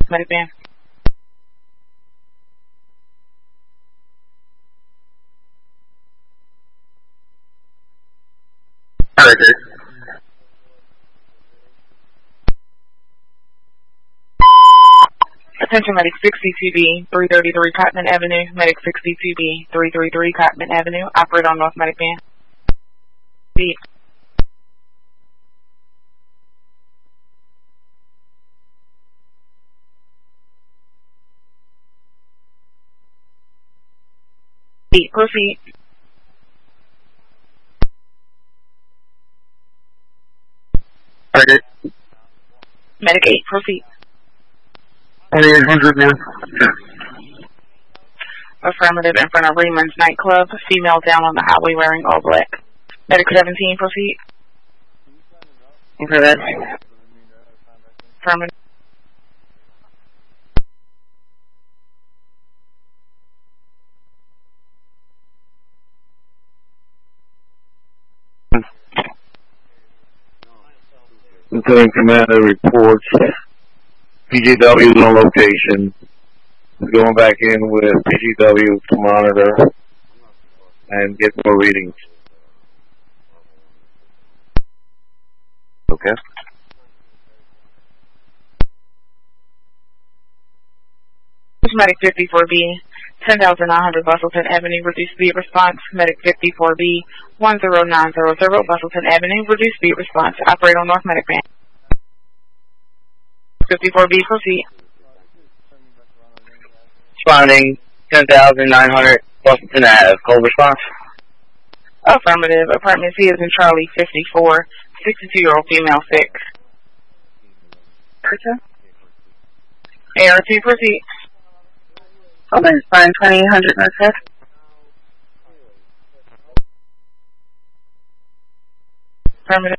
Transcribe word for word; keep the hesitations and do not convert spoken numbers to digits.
Medic van. Alright, Attention Medic sixty-two B, three thirty-three Cotman Avenue. Medic sixty-two B, three thirty-three Cotman Avenue. Operate on North Medic van. B. B. Proceed. Alright. Medic eight, proceed. twenty-eight hundred North. Affirmative in front of Lehman's nightclub. Female down on the highway wearing all black. Medic seventeen, proceed. Okay, that's Affirmative. Lieutenant Commander reports P G W is on location. He's going back in with P G W to monitor and get more readings. Okay. Medic fifty-four B, ten thousand nine hundred Bustleton Avenue, reduced speed response. Medic fifty-four B, one zero nine zero zero Bustleton Avenue, reduced speed response. Operate on North Medic van. fifty-four B, proceed. Responding ten thousand nine hundred Bustleton Ave. Cold response. Affirmative. Apartment C is in Charlie fifty-four, sixty-two-year-old female sick. A R two, proceed. Open spine twenty-eight hundred North Fifth. Affirmative.